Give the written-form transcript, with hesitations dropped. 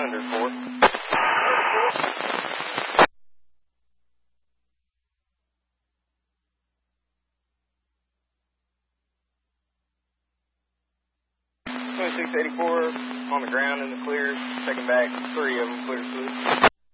under 4. .2684 on the ground in the clear, checking back, 3 of them clear through.